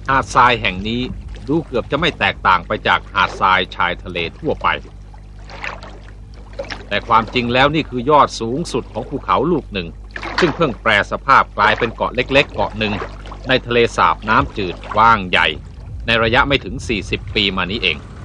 หาดทรายแห่งนี้ดูเกือบจะไม่แตกต่างไปจากหาดทรายชายทะเลทั่วไปแต่ความจริงแล้วนี่คือยอดสูงสุดของภูเขาลูกหนึ่งซึ่งเพิ่งแปรสภาพกลายเป็นเกาะเล็กๆเกาะหนึ่งในทะเลสาบน้ำจืดกว้างใหญ่ในระยะไม่ถึง40 ปีมานี้เอง